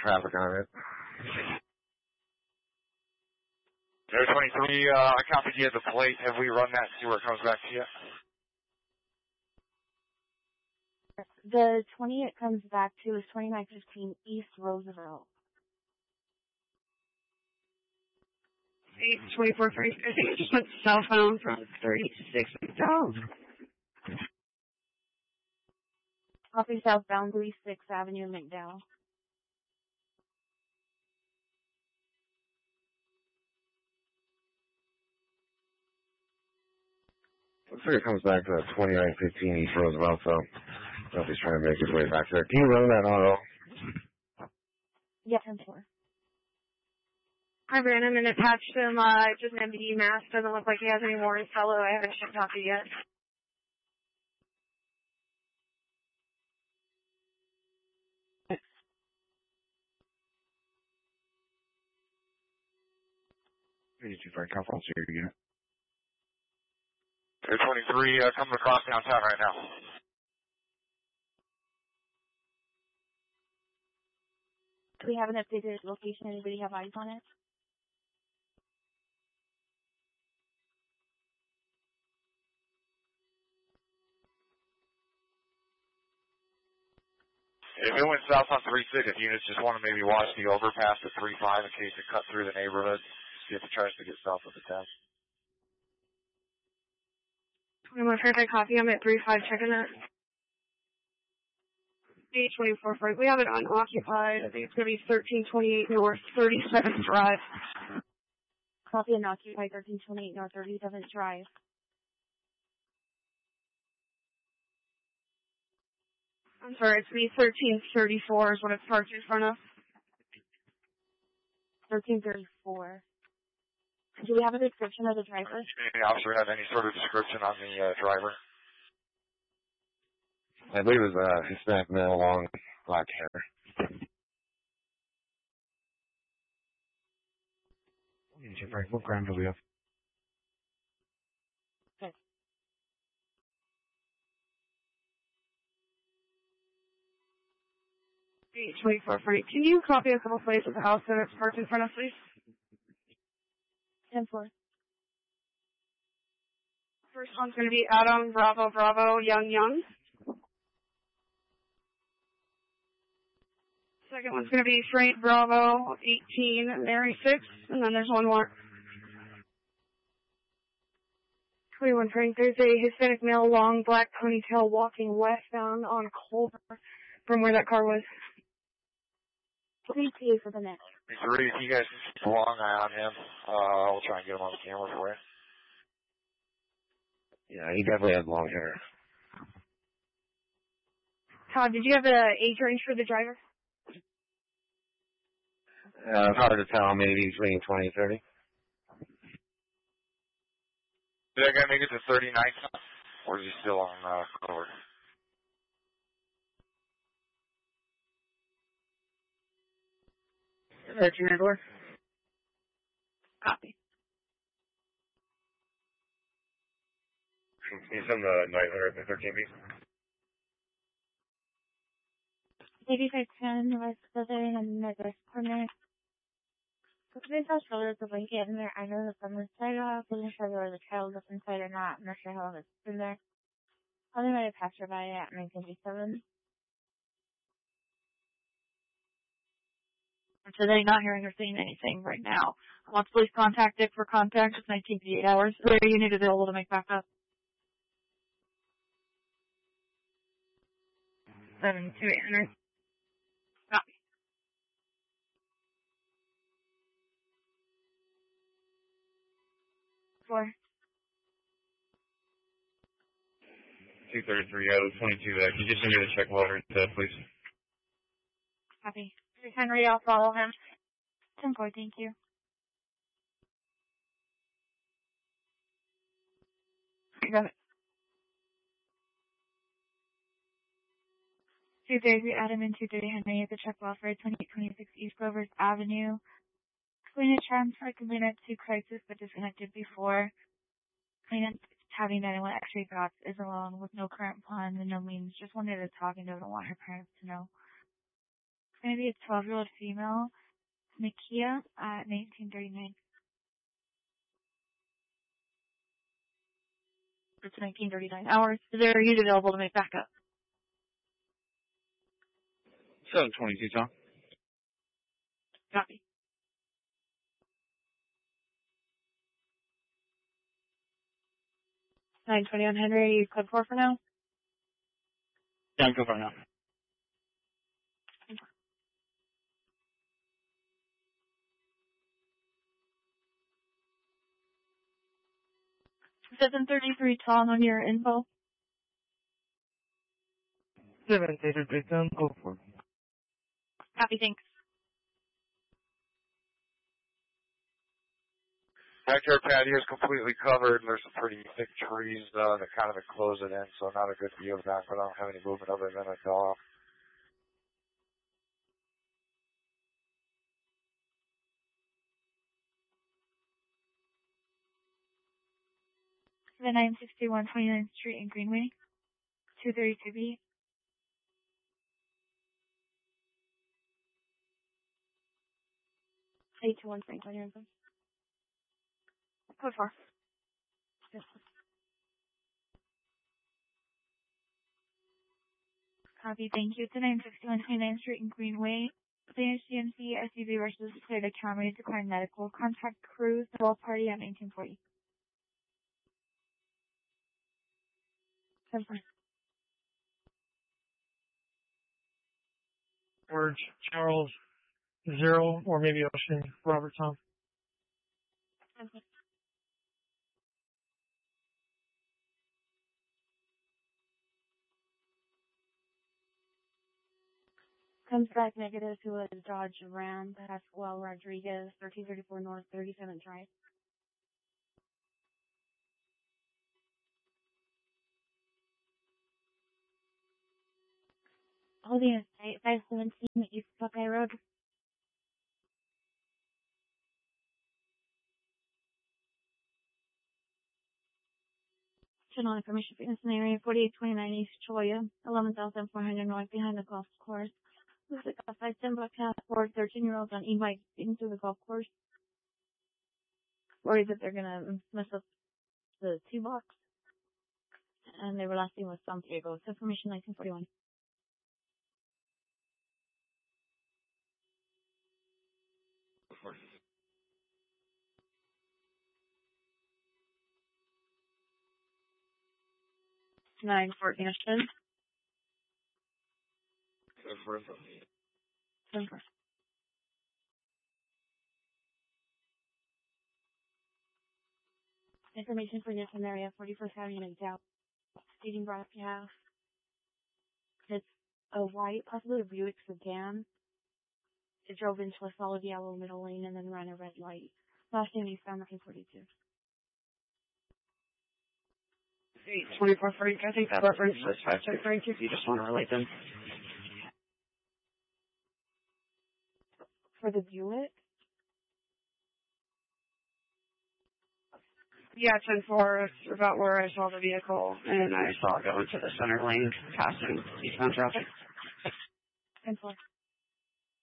traffic on it. Air 23, I copied you at the plate. Have we run that and see where it comes back to you? The 20 it comes back to is 2915 East Roosevelt. 824 I think it just went southbound from 36 McDowell. Copy southbound 36th Avenue, McDowell. Looks like it comes back to 2915 East Roosevelt, so I don't know if he's trying to make his way back there. Can you run that auto? Yeah, 10-4. I ran him and attached him, just an MBD mask. Doesn't look like he has any more in fellow. I haven't shipped off it yet. How fast are you? Air 23, coming across downtown right now. Do we have an updated location? Anybody have eyes on it? If it went south on 3-6, if units just want to maybe watch the overpass at 3-5 in case it cut through the neighborhood, see if it tries to get south of the town. I'm not sure if I copy. I'm at 3-5 checking that. 824 Freight. We have it unoccupied. I think it's going to be 1328 North 37th Drive. Copy unoccupied 1328 North 37th Drive. I'm sorry, it's the 1334 is what it's parked in front of. 1334. Do we have a description of the driver? Any officer have any sort of description on the driver? I believe it was Hispanic male, long black hair. What ground do we have? Okay. 824 Freight. Can you copy a couple plates of the house that it's parked in front of, please? 10-4. First one's going to be Adam Bravo Bravo Young. Second one's going to be Frank Bravo 18 Mary 6, and then there's one more. 21 Frank. There's a Hispanic male, long black ponytail, walking westbound on Culver from where that car was. Please see for the next. 3, if you guys keep a long eye on him, we'll try and get him on the camera for you. Yeah, he definitely has long hair. Todd, did you have an age range for the driver? It's hard to tell, maybe between 20 and 30. Did that guy make it to 39, or is he still on cover? Virgin Edward. Copy. Can you send the 913 piece? 8510 West Southern and Northwest Corner. This house shoulder the blanket in there. I know the from the sidewalk. I wasn't sure whether the child was inside or not. I'm not sure how long it's been there. Only might have passed her by at 957. So they're not hearing or seeing anything right now. Once police contacted for contact, it's 19 to 8 hours. Where are unit available to make backup? 72800. Copy. Four. 233 out of 22. Can you just send me the check loader instead, please? Copy. Henry, I'll follow him. 10-4, thank you. I got it. 230 Adam and 230 Henry at the check off for 2826 East Glovers Avenue. Clean transfer component to crisis but disconnected before. Clean having 91 X-ray box is alone with no current plan and no means. Just wanted to talk and doesn't want her parents to know. going to be a 12-year-old female, Nakia, at 1939. It's 1939 hours. Is there a unit available to make backup? 722, Tom. Copy. $920 on Henry, code 4 for now. Yeah, go for it now. $733 Tom on your info. 733, Tom, go for it. Copy, thanks. Backyard patio is completely covered. There's some pretty thick trees that kind of enclose it in, so not a good view of that, but I don't have any movement other than a dog. The 961 29th Street in Greenway, 232B. Eight to 1 Frank on your info. Code 4. Yes. Copy, thank you. The 961 29th Street in Greenway, Spanish GMC SUV versus Toyota Camry declined medical. Contact crews, the wall party at 1940. George, Charles, Zero, or maybe Ocean, Robert, Tom. Okay. Comes back negative to a Dodge Ram, Pascual Rodriguez, 1334 North, 37th Drive. Holding a site 517 East Buckeye Road. Channel information for incident area 4829 East Choya, 11,400 North behind the golf course. Looks like a 510 Buckeye for 13-year-olds on e-bike into the golf course. Worried that they're gonna mess up the tee box. And they were last seen with some vehicles. Information 1941. Nine Fort Ashton. 7-4. Information for this in area 41st Avenue in South. Speeding broadcast. It's a white, possibly a Buick sedan. It drove into a solid yellow middle lane and then ran a red light. Last name is found 42. 24 Frank, I think that reference is 5 Frank if you just want to relate them. For the Buick? Yeah, 10-4 is about where I saw the vehicle, and I saw it go into the center lane, passing eastbound traffic. 10-4.